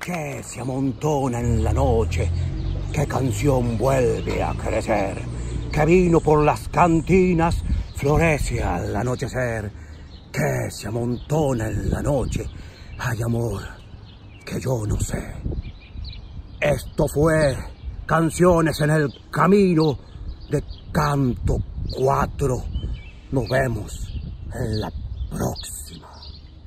que se amontona en la noche, qué canción vuelve a crecer, que vino por las cantinas, florece al anochecer, que se amontona en la noche, hay amor que yo no sé. Esto fue Canciones en el Camino de Canto 4. Nos vemos en la próxima.